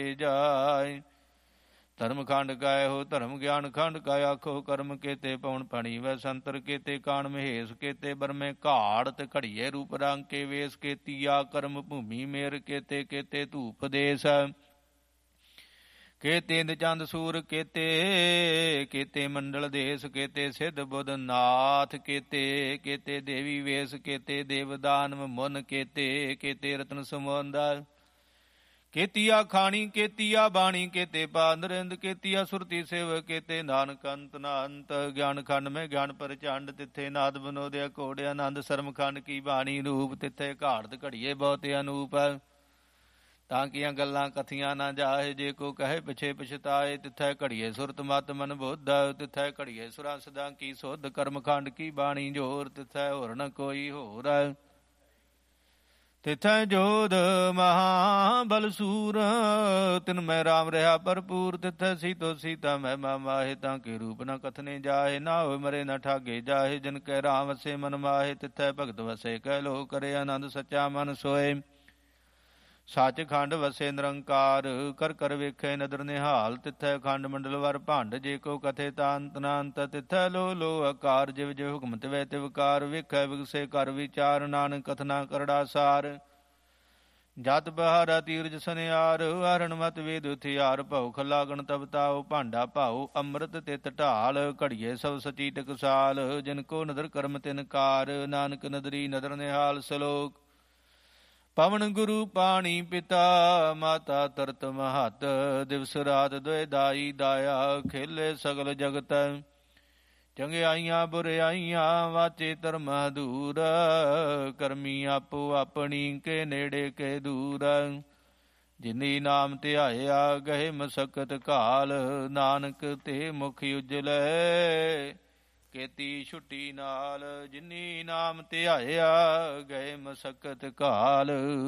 ਜਾਇ। ਧਰਮ ਖੰਡ ਕਾਇ ਹੋ ਧਰਮ ਗਿਆਨ ਖੰਡ ਕਾਇ ਆਖੋ ਕਰਮ ਕੇਤੇ ਪਵਨ ਪਣੀ ਵੈ ਸੰਤਰ ਕੇਤੇ ਕਾਣ ਮਹੇਸ਼ ਕੇਤੇ ਬਰਮੇ ਘਾੜ ਤੇ ਘੜੀਏ ਰੂਪ ਰੰਗ ਕੇ ਵੇਸ ਕੇਤੀਆ ਕਰਮ ਭੂਮੀ ਮੇਰ ਕੇਤੇ ਕੇਤੇ ਧੂਪ ਦੇਸ ਕੇਤੇ ਇੰਦ ਚੰਦ ਸੂਰ ਕੇਤੇ ਕੇਤੇ ਮੰਡਲ ਦੇਸ ਕੇਤੇ ਸਿੱਧ ਬੁੱਧ ਨਾਥ ਕੇਤੇ ਕੇਤੇ ਦੇਵੀ ਵੇਸ ਕੇਤੇ ਦੇਵਦਾਨਵ ਮੁਨ ਕੇਤੇ ਕੇਤੇ ਰਤਨ ਸਮੁੰਦਾ ਕੇਤੀਆ ਖਾਣੀ ਕੇਤੀਆ ਬਾਣੀ ਕੇਤੇ ਪਾਦਰਿੰਦ ਕੇਤੀਆ ਸੁਰਤੀ ਸੇਵ ਕੇਤੇ ਨਾਨਕ ਅੰਤ ਨਾ ਅੰਤ ਗਿਆਨ ਖੰਡ ਮੈਂ ਗਿਆਨ ਪ੍ਰਚੰਡ ਤਿੱਥੇ ਨਾਦ ਬਨੋਦਿਆ ਕੋੜ ਆਨੰਦ ਸਰਮ ਖੰਡ ਕੀ ਬਾਣੀ ਰੂਪ ਤਿੱਥੇ ਘਾੜਤ ਘੜੀਏ ਬਹੁਤ ਅਨੂਪ ਤਾਂ ਕੀਆਂ ਗੱਲਾਂ ਕਥੀਆਂ ਨਾ ਜਾਏ ਜੇ ਕੋ ਕਹੇ ਪਿਛੇ ਪਛਤਾਏ ਤਿੱਥੈ ਘੜੀਏ ਸੁਰਤ ਮਤ ਮਨ ਬੁੱਧ ਤਿੱਥੈ ਘੜੀਏ ਸੁਰਾਂ ਸਦਾ ਕੀ ਸੁਧ ਕਰਮ ਖੰਡ ਕੀ ਬਾਣੀ ਜੋਰ ਤਿੱਥੈ ਹੋਰ ਨ ਕੋਈ ਹੋਰ ਤਿੱਥੈ ਜੋਧ ਮਹਾਬਲ ਸੂਰ ਤਿਨ ਮੈਂ ਰਾਮ ਰਿਹਾ ਭਰਪੂਰ ਤਿੱਥੈ ਸੀਤੋ ਸੀਤਾ ਮਹਿਮਾ ਮਾਹੇ ਤਾਂ ਕੇ ਰੂਪ ਨ ਕਥਨੇ ਜਾਏ ਨਾ ਹੋਏ ਮਰੇ ਨ ਠਾਗੇ ਜਾਏ ਜਿਨ ਕੈ ਰਾਮ ਵਸੇ ਮਨ ਮਾਹੇ ਤਿੱਥੈ ਭਗਤ ਵਸੇ ਕਹਿ ਲੋ ਕਰੇ ਆਨੰਦ ਸੱਚਾ ਮਨ ਸੋਏ ਸੱਚ ਖੰਡ ਵਸੇ ਨਿਰੰਕਾਰ ਕਰ ਕਰ ਵੇਖੇ ਨਦਰ ਨਿਹਾਲ ਤਿੱਥੈ ਖੰਡ ਮੰਡਲ ਵਰ ਭੰਡ ਜੇ ਕੋ ਕਥੇ ਤਾਂ ਅੰਤ ਨਾ ਅੰਤ ਤਿੱਥੈ ਲੋ ਲੋ ਆਕਾਰ ਜਿਵ ਜਿਵ ਹੁਕਮ ਤਿਵੈ ਤਿਵਕਾਰ ਵੇਖੈ ਵਿਗਸੇ ਕਰ ਵਿਚਾਰ ਨਾਨਕ ਕਥਨਾ ਕਰੜਾ ਸਾਰ ਜਤ ਬਹਾਰਾ ਤੀਰਜ ਸਨਿਆਰ ਹਰਨ ਮਤ ਵੇਦ ਹਥਿਆਰ ਭਉ ਖਲਾ ਗਣ ਤਬਤਾਉ ਭਾਂਡਾ ਭਾਉ ਅੰਮ੍ਰਿਤ ਤਿਤ ਢਾਲ ਘੜੀਏ ਸਭ ਸਚੀ ਟਕਸਾਲ ਜਿਨ ਕੋ ਨਦਰ ਕਰਮ ਤਿਨ ਕਾਰ ਨਾਨਕ ਨਦਰੀ ਨਦਰ ਨਿਹਾਲ ਸਲੋਕ ਪਵਨ ਗੁਰੂ ਪਾਣੀ ਪਿਤਾ ਮਾਤਾ ਤਰਤ ਮਹਤ ਦਿਵਸ ਰਾਤ ਦੁਇ ਦਾਈ ਦਾਇਆ ਖੇਲੇ ਸਗਲ ਜਗਤ ਚੰਗਿਆਈਆਂ ਬੁਰਿਆਈਆਂ ਵਾਚੇ ਧਰਮ ਦੂਰ ਕਰਮੀ ਆਪੋ ਆਪਣੀ ਕੇ ਨੇੜੇ ਕੇ ਦੂਰ ਜਿਨੀ ਨਾਮ ਧਿਆਇਆ ਗਏ ਮਸਕਤ ਘਾਲ ਨਾਨਕ ਤੇ ਮੁਖ ਉਜਲੇ ਕੇਤੀ ਛੁੱਟੀ ਨਾਲ ਜਿਨੀ ਨਾਮ ਧਿਆਇਆ ਗਏ ਮਸਕਤ ਘਾਲ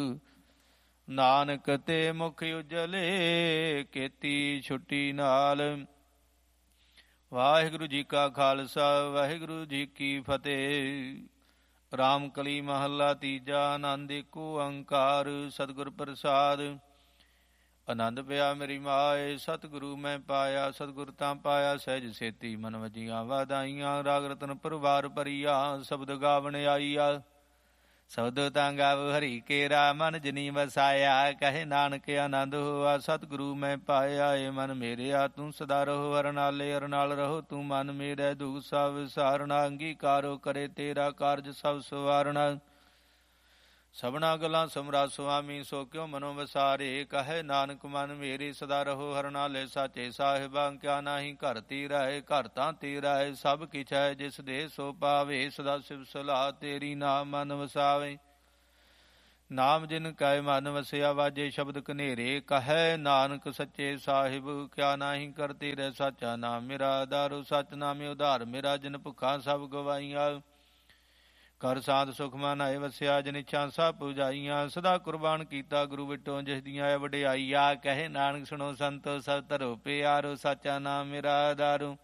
ਨਾਨਕ ਤੇ ਮੁਖ ਉਜਲੇ ਕੇਤੀ ਛੁੱਟੀ ਨਾਲ। ਵਾਹਿਗੁਰੂ ਜੀ ਕਾ ਖਾਲਸਾ ਵਾਹਿਗੁਰੂ ਜੀ ਕੀ ਫਤਿਹ। ਰਾਮ ਕਲੀ ਮਹੱਲਾ ਤੀਜਾ। ਆਨੰਦ ਏਕੋ ਓੰਕਾਰ ਸਤਿਗੁਰ ਪ੍ਰਸਾਦ। ਆਨੰਦ ਪਿਆ ਮੇਰੀ ਮਾਏ ਸਤਿਗੁਰੂ ਮੈਂ ਪਾਇਆ ਸਤਿਗੁਰ ਤਾਂ ਪਾਇਆ ਸਹਿਜ ਸੇਤੀ ਮਨ ਵਜੀਆਂ ਵਾਧਾਈਆਂ ਰਾਗ ਰਤਨ ਪਰਵਾਰ ਭਰੀਆ ਸ਼ਬਦ ਗਾਵਣ ਆਈਆ ਸ਼ਬਦ ਤਾਂ ਗਾਵ ਹਰੀ ਕੇਰਾ ਮਨ ਜਨੀ ਵਸਾਇਆ ਕਹੇ ਨਾਨਕ ਆਨੰਦ ਹੋਆ ਸਤਿਗੁਰੂ ਮੈਂ ਪਾਇਆ ਏ ਮਨ ਮੇਰਿਆ ਤੂੰ ਸਦਾ ਰਹੋ ਅਰਨਾਲੇ ਅਰਨਾਲ ਰਹੋ ਤੂੰ ਮਨ ਮੇਰੇ ਦੁਖ ਸਭ ਵਿਸਾਰਣਾ ਅੰਗੀਕਾਰੋ ਕਰੇ ਤੇਰਾ ਕਾਰਜ ਸਭ ਸਵਾਰਣਾ ਸਭਨਾ ਗੱਲਾਂ ਸਮਰਾ ਸੁਆਮੀ ਸੋ ਕਿਉ ਮਨੋ ਵਸਾਰੇ ਕਹੇ ਨਾਨਕ ਮਨ ਮੇਰੀ ਸਦਾ ਰਹੋ ਹਰਨਾਲੇ ਸਾਚੇ ਸਾਹਿਬਾਂ ਕਿਆ ਨਾਹੀ ਘਰ ਤੀਰਾਏ ਘਰ ਤਾਂ ਤੀਰਾਏ ਸਭ ਕਿਛ ਹੈ ਜਿਸ ਦੇ ਸੋ ਪਾਵੇ ਸਦਾ ਸਿਵ ਸਲਾਹ ਤੇਰੀ ਨਾਮ ਮਨ ਵਸਾਵੇ ਨਾਮ ਜਿਨ ਕੈ ਮਨ ਵਸਿਆ ਵਾਜੇ ਸ਼ਬਦ ਕਨੇਰੇ ਕਹੈ ਨਾਨਕ ਸੱਚੇ ਸਾਹਿਬ ਕਿਆ ਨਾਹੀ ਕਰਤੇ ਰਹਿ ਸਾਚਾ ਨਾਮ ਮੇਰਾ ਆਧਾਰੋ ਸਚ ਨਾਮੇ ਉਧਾਰ ਮੇਰਾ ਜਿਨ ਭੁੱਖਾਂ ਸਭ ਗਵਾਈਆਂ ਕਰ ਸਾਧ ਸੁਖ ਮਨ ਆਏ ਵਸਿਆ ਜਿਨ ਇੱਛਾ ਸਭ ਪੁਜਾਈਆਂ ਸਦਾ ਕੁਰਬਾਨ ਕੀਤਾ ਗੁਰੂ ਵਿਟੋ ਜਿਸ ਦੀਆਂ ਵਡਿਆਈਆ ਕਹੇ ਨਾਨਕ ਸੁਣੋ ਸੰਤੋ ਸਭ ਧਰੋ ਪਿਆਰੋ ਸਾਚਾ ਨਾਮ ਮੇਰਾ ਆਧਾਰੋ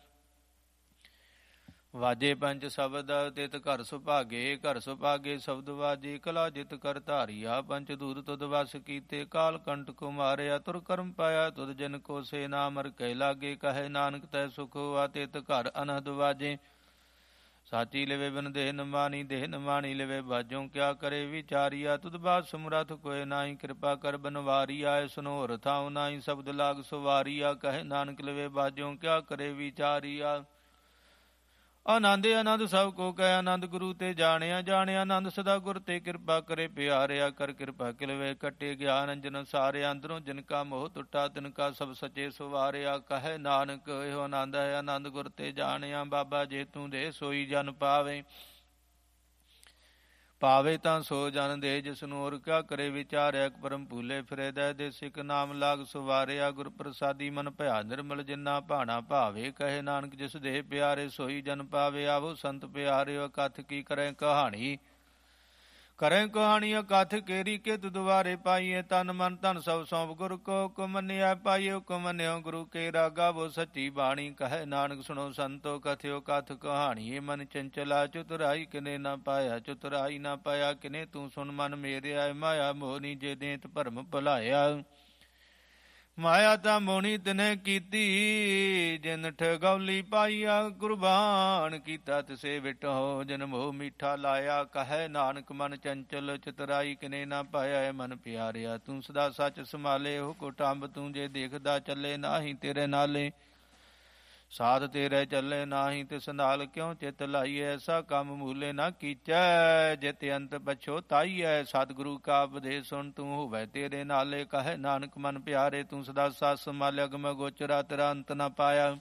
ਵਾਜੇ ਪੰਜ ਸ਼ਬਦ ਤਿਤ ਘਰ ਸੁਭਾਗੇ ਸ਼ਬਦ ਵਾਜੇ ਕਲਾ ਜਿਤ ਕਰ ਧਾਰੀਆ ਪੰਚ ਦੂਤ ਤੁਧ ਵਸ ਕੀਤੇ ਕਾਲ ਕੰਟ ਕੋ ਮਾਰਿਆ ਤੁਰ ਕਰਮ ਪਾਇਆ ਤੁਧ ਜਨ ਕੋ ਸੇ ਨਾਮਰ ਕਹਿ ਲਾਗੇ ਕਹੇ ਨਾਨਕ ਤੈ ਸੁਖ ਹੋਆ ਤਿਤ ਘਰ ਅਨਹਦ ਵਾਜੇ ਸਾਚੀ ਲਵੇ ਬਿਨ ਦੇਹ ਨਮਾਣੀ ਲਵੇ ਬਾਜੋਂ ਕਿਆ ਕਰੇ ਵਿਚਾਰੀਆ ਤੁਧ ਬਾਤ ਸਮਰਥ ਕੋਇ ਨਾਹੀ ਕਿਰਪਾ ਕਰ ਬਨਵਾਰੀਆ ਸੁਨੋ ਰਥਾਉ ਨਾਹੀ ਸ਼ਬਦ ਲਾਗ ਸੁਵਾਰੀਆ ਕਹੇ ਨਾਨਕ ਲਵੇ ਬਾਜੋਂ ਕਿਆ ਕਰੇ ਵਿਚਾਰੀਆ ਆਨੰਦ ਆਨੰਦ ਸਭ ਕੋ ਕਹਿ ਆਨੰਦ ਗੁਰੂ ਤੇ ਜਾਣਿਆ ਆਨੰਦ ਸਦਾ ਗੁਰ ਤੇ ਕਿਰਪਾ ਕਰੇ ਪਿਆਰਿਆ ਕਰ ਕਿਰਪਾ ਕਿਲਵੇ ਕੱਟੇ ਗਿਆਨ ਅੰਜਨ ਸਾਰੇ ਅੰਦਰੋਂ ਜਿਨ ਕਾ ਮੋਹ ਟੁੱਟਾ ਤਿਨ ਕਾ ਸਭ ਸਚੇ ਸੁਵਾਰਿਆ ਕਹੇ ਨਾਨਕ ਇਹੋ ਆਨੰਦ ਹੈ ਆਨੰਦ ਗੁਰ ਤੇ ਜਾਣਿਆ ਬਾਬਾ ਜੇ ਤੂੰ ਦੇ ਸੋਈ ਜਨ ਪਾਵੇ ਤਾਂ ਸੋ ਜਨ ਦੇ ਜਿਸ ਨੂੰ ਹੋਰ ਕਿਆ ਕਰੇ ਵਿਚਾਰਿਆ ਪਰਮ ਭੂਲੇ ਫਿਰੇ ਦੇ ਸਿੱਖ ਨਾਮ ਲਾਗ ਸੁਵਾਰਿਆ ਗੁਰ ਪ੍ਰਸਾਦੀ ਮਨ ਭਇਆ ਨਿਰਮਲ ਜਿਨਾ ਭਾਣਾ ਭਾਵੇ ਕਹੇ ਨਾਨਕ ਜਿਸ ਦੇ ਪਿਆਰੇ ਸੋਈ ਜਨ ਪਾਵੇ ਆਵੋ ਸੰਤ ਪਿਆਰਿਓ ਕਥ ਕੀ ਕਰੇ ਕਹਾਣੀ ਕਥ ਕੇਰੀ ਕਿਤ ਦੁਆਰੇ ਪਾਈਏ ਤਨ ਮਨ ਧਨ ਸਭ ਸੌਂਪ ਗੁਰ ਕੋ ਹੁਕਮ ਮੰਨਿਆ ਪਾਈਏ ਹੁਕਮ ਮੰਨਿਓ ਗੁਰੂ ਕੇ ਰਾਗਾ ਵੋ ਸੱਚੀ ਬਾਣੀ ਕਹੇ ਨਾਨਕ ਸੁਣੋ ਸੰਤੋ ਕਥਿਓ ਕਥ ਕਹਾਣੀ ਮਨ ਚੰਚਲਾ ਚਤੁਰਾਈ ਕਿਨੇ ਨਾ ਪਾਇਆ ਕਿਨੇ ਤੂੰ ਸੁਣ ਮਨ ਮੇਰਿਆ ਮਾਇਆ ਮੋਹਨੀ ਜੇ ਦੇਤ ਭਰਮ ਭੁਲਾਇਆ ਮਾਇਆ ਤਾਂ ਮੋਣੀ ਤਿਨੇ ਕੀਤੀ, ਜਿਨ ਠਗੌਲੀ ਪਾਈਆ ਕੁਰਬਾਨ ਕੀਤਾ ਤਿਸੇ ਵਿਟੋ, ਜਿਨ ਮੋਹ ਮੀਠਾ ਲਾਇਆ। ਕਹੈ ਨਾਨਕ ਮਨ ਚੰਚਲ ਚਤੁਰਾਈ, ਕਿਨੇ ਨਾ ਪਾਇਆ ਮਨ ਪਿਆਰਿਆ। ਤੂੰ ਸਦਾ ਸੱਚ ਸੰਭਾਲੇ ਹੋ ਕੁਟੰਬ, ਤੂੰ ਜੇ ਦੇਖਦਾ ਚੱਲੇ ਨਾਹੀ ਤੇਰੇ ਨਾਲੇ। ਸਾਧ ਤੇਰੇ ਚੱਲੇ ਨਾਹੀ ਤਿਸ ਨਾਲ, ਕਿਉ ਚਿਤ ਲਾਈਐ ਐਸਾ ਕੰਮ ਮੂਲੇ ਨਾ ਕੀਚੈ। ਜਿਤ ਅੰਤ ਪਛੋਤਾਈਐ, ਸਤਿਗੁਰੂ ਕਾ ਉਪਦੇਸ਼ ਸੁਣ ਤੂੰ ਹੋਵੈ ਤੇਰੇ ਨਾਲੇ। ਕਹੈ ਨਾਨਕ ਮਨ ਪਿਆਰੇ, ਤੂੰ ਸਦਾ ਸਾਥ ਸੰਭਾਲਿਆ ਅਗਮ ਗੋਚਰਾ, ਤੇਰਾ ਅੰਤ ਨਾ ਪਾਇਆ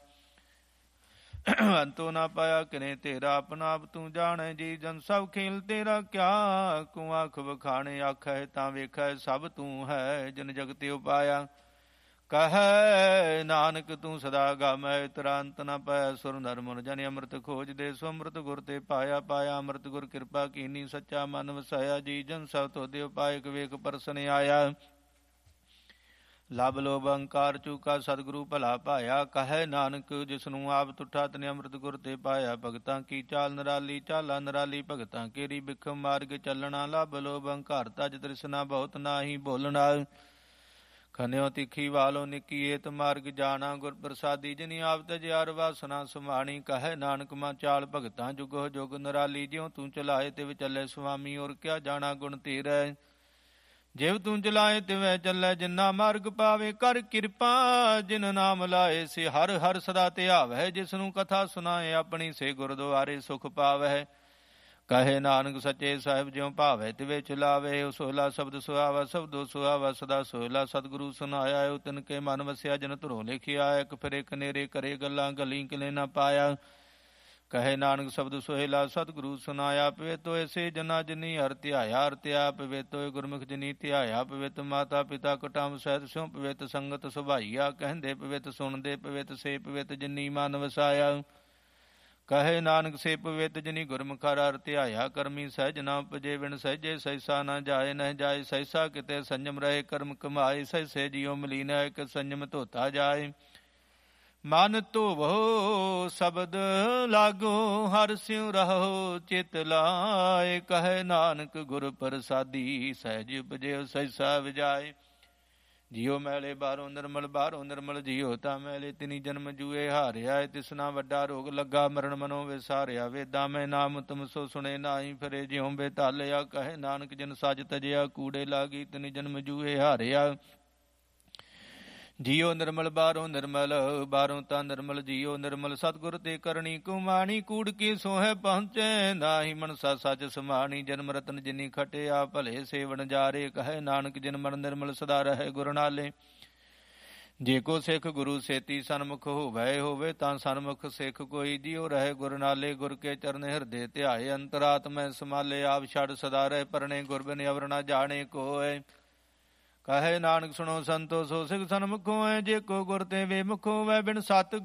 ਅੰਤੋ ਨਾ ਪਾਇਆ ਕਿਨੇ ਤੇਰਾ। ਆਪਣਾ ਆਪ ਤੂੰ ਜਾਣੈ ਜੀ ਜਨ ਸਭ ਖੇਲ ਤੇਰਾ ਕਿਆ। ਕੂ ਆਖ ਵਖਾਣੇ ਆਖੈ ਤਾਂ ਵੇਖੈ, ਸਭ ਤੂੰ ਹੈ ਜਿਨ ਜਗਤਿ ਉਪਾਇਆ। ਕਹੈ ਨਾਨਕ ਤੂੰ ਸਦਾ ਗਾਮੈ, ਤੇਰਾ ਅੰਤ ਨਾ ਪਾਇਆ। ਸੁਰ ਨਰ ਮੁਨ ਜਨ ਅੰਮ੍ਰਿਤ ਖੋਜ ਦੇ, ਸੋ ਅੰਮ੍ਰਿਤ ਗੁਰ ਤੇ ਪਾਇਆ। ਪਾਇਆ ਅੰਮ੍ਰਿਤ ਗੁਰ ਕਿਰਪਾ ਕੀਨੀ, ਸੱਚਾ ਮਨ ਵਸਾਇਆ। ਜੀ ਜਨ ਸਭ ਤੋਦੇ ਉਪਾਇ, ਵਿਵੇਕ ਪਰਸਨ ਆਇਆ। ਲਬ ਲੋਭ ਅਹੰਕਾਰ ਚੂਕਾ, ਸਤਿਗੁਰੂ ਭਲਾ ਭਾਇਆ। ਕਹੈ ਨਾਨਕ ਜਿਸਨੂੰ ਆਪ ਤੁਠਾ, ਤਨੇ ਅੰਮ੍ਰਿਤ ਗੁਰ ਤੇ ਪਾਇਆ। ਭਗਤਾਂ ਕੀ ਚਾਲ ਨਿਰਾਲੀ, ਚਾਲਾ ਨਿਰਾਲੀ ਭਗਤਾਂ ਕੇਰੀ। ਬਿਖਮ ਮਾਰਗ ਚੱਲਣਾ, ਲਬ ਲੋਭ ਅਹੰਕਾਰ ਤਜ ਤ੍ਰਿਸ਼ਨਾ, ਬਹੁਤ ਨਾਹੀ ਬੋਲਣਾ। ਖਨਿਓ ਤਿੱਖੀ ਵਾਲੋ ਨਿੱਕੀ, ਏਤ ਮਾਰਗ ਜਾਣਾ। ਗੁਰ ਪ੍ਰਸਾਦੀ ਜਿਨੀ ਆਪ ਤਜਿਆਰ, ਵਾਸਨਾ ਸਮਾਣੀ। ਕਹੈ ਨਾਨਕ ਮਾ ਚਾਲ ਭਗਤਾਂ ਜੁਗੋ ਜੁਗ ਨਿਰਾਲੀ। ਜਿਉ ਤੂੰ ਚਲਾਏ ਤਿਵ ਚੱਲੇ ਸੁਆਮੀ, ਔਰ ਕਿਆ ਜਾਣਾ ਗੁਣ ਤੇਰਾ। ਜਿਵ ਤੂੰ ਚਲਾਏ ਤਿਵੈ ਚੱਲੈ, ਜਿਨਾ ਮਾਰਗ ਪਾਵੇ ਕਰ ਕਿਰਪਾ। ਜਿਨ ਨਾਮ ਲਾਏ ਸੇ ਹਰ ਹਰ ਸਦਾ ਧਿਆਵੈ, ਜਿਸਨੂੰ ਕਥਾ ਸੁਨਾਏ ਆਪਣੀ ਸੇ ਗੁਰਦੁਆਰੇ ਸੁਖ ਪਾਵੈ। ਕਹੇ ਨਾਨਕ ਸੱਚੇ ਸਾਹਿਬ ਜਿਉ ਭਾਵੈ ਤਿਵੇਂ ਚਲਾਵੇ। ਸੋਹਲਾ ਸ਼ਬਦ ਸੁਹਾਵਾ, ਸ਼ਬਦੋ ਸੁਹਾਵਾ ਸਦਾ ਸੋਹਲਾ। ਸਤਿਗੁਰੂ ਸੁਨਾਇਆ ਉਹ ਤਿਨ ਕੇ ਮਨ ਵਸਿਆ, ਜਨ ਧੁਰੋਂ ਲਿਖਿਆ। ਇੱਕ ਫਿਰੇ ਕਨੇਰੇ ਕਰੇ ਗੱਲਾਂ, ਗਲੀ ਕਿਲੇ ਨਾ ਪਾਇਆ। ਕਹੇ ਨਾਨਕ ਸ਼ਬਦ ਸੁਹੇਲਾ, ਸਤਿਗੁਰੂ ਸੁਨਾਇਆ। ਪਵਿੱਤ ਐਸੇ ਜਨਾ ਜਿਨੀ ਹਰਿ ਧਿਆਇਆ। ਹਰਿ ਧਿਆ ਪਵਿੱਤ ਹੋਏ, ਗੁਰਮੁਖ ਜਿਨੀ ਧਿਆਇਆ। ਪਵਿੱਤ ਮਾਤਾ ਪਿਤਾ ਕੁਟੰਬ ਸਹਿਤ, ਸਿਉ ਪਵਿੱਤ ਸੰਗਤ ਸੁਭਾਈਆ। ਕਹਿੰਦੇ ਪਵਿੱਤ ਸੁਣਦੇ ਪਵਿੱਤ, ਸੇ ਪਵਿੱਤ ਜਿਨੀ ਮਨ ਵਸਾਇਆ। ਕਹੇ ਨਾਨਕ ਸੇ ਪਵਿੱਤ ਜਿਨੀ ਗੁਰਮੁਖ ਹਰਿ ਧਿਆਇਆ। ਕਰਮੀ ਸਹਿਜ ਨਾ ਉਪਜੇ, ਬਿਨ ਸਹਿਜੇ ਸਹਿਸਾ ਨਾ ਜਾਏ। ਨਹਿ ਜਾਏ ਸਹਿਸਾ ਕਿਤੇ, ਸੰਜਮ ਰਹੇ ਕਰਮ ਕਮਾਏ। ਸਹਿਸੇ ਜਿਉ ਮਲੀਨ ਹੈ, ਇੱਕ ਸੰਜਮ ਧੋਤਾ ਜਾਏ। ਮਨ ਧੋਵੋ ਸ਼ਬਦ ਲਾਗੋ, ਹਰਿ ਸਿਉ ਰਹੋ ਚਿਤ ਲਾਏ। ਕਹੈ ਨਾਨਕ ਗੁਰ ਪ੍ਰਸਾਦੀ, ਸਹਿਜ ਉਪਜਿਓ ਸਹਿਸਾ ਵਿਜਾਏ। ਜਿਉ ਮੈਲੇ ਬਾਹਰੋਂ ਨਿਰਮਲ, ਬਾਹਰੋਂ ਨਿਰਮਲ ਜਿਉ ਤਾਂ ਮੈਲੇ। ਤਿਨੀ ਜਨਮ ਜੂਏ ਹਾਰਿਆ, ਤਿਸਨਾ ਵੱਡਾ ਰੋਗ ਲੱਗਾ। ਮਰਨ ਮਨੋ ਵਿਸਾਰਿਆ, ਵੇਦਾਂ ਮੈਂ ਨਾਮ ਤੁਮ ਸੋ ਸੁਣੇ ਨਾਹੀ। ਫਿਰੇ ਜਿਉ ਬੇਤਾਲਿਆ। ਕਹੇ ਨਾਨਕ ਜਿਨ ਸਜ ਤਜਿਆ, ਕੂੜੇ ਲਾਗੀ ਤਿਨੀ ਜਨਮ ਜੂਏ ਹਾਰਿਆ। ਜਿਉ ਨਿਰਮਲ ਬਾਹਰੋਂ ਨਿਰਮਲ, ਬਾਹਰੋਂ ਤਾਂ ਨਿਰਮਲ। ਜਿਉ ਨਿਰਮਲ ਸਤਿਗੁਰ ਤੇ ਕਰਨੀ ਕੁਮਾਣੀ। ਕੂੜ ਕੀ ਸੋਹੈ ਪਹੁੰਚੈ, ਨਾਹੀ ਮਨਸਾ ਸੱਚ ਸਮਾਣੀ। ਜਨਮ ਰਤਨ ਜਿਨੀ ਖਟਿਆ, ਭਲੇ ਸੇਵਨ ਜਾਰੇ। ਕਹੈ ਨਾਨਕ ਜਿਨ ਮਨ ਨਿਰਮਲ, ਸਦਾ ਰਹੇ ਗੁਰ ਨਾਲੇ। ਜੇ ਕੋ ਸਿੱਖ ਗੁਰੂ ਸੇਤੀ ਸਨਮੁਖ ਹੋਵੇ, ਹੋਵੇ ਤਾਂ ਸਨਮੁਖ ਸਿੱਖ ਕੋਈ। ਜਿਉ ਰਹੇ ਗੁਰ ਨਾਲੇ, ਗੁਰ ਕੇ ਚਰਨ ਹਿਰਦੇ ਧਿਆਏ। ਅੰਤਰਾਤਮੈ ਸਮਾਲੇ, ਆਪ ਛੜ ਸਦਾ ਰਹੇ ਪਰਣੇ। ਗੁਰ ਬਿਨ ਅਵਰ ਨਾ ਜਾਣੇ ਕੋਇ। ਕਹੇ ਨਾਨਕ ਸੁਣੋ ਸੰਤੋ, ਸੋ ਸਿੱਖ ਸਨਮੁਖ ਹੋਏ। ਜੇ ਕੋ ਗੁਰ ਤੇ ਵੇ ਮੁਖ ਹੋਵੇ, ਬਿਨ ਸਤ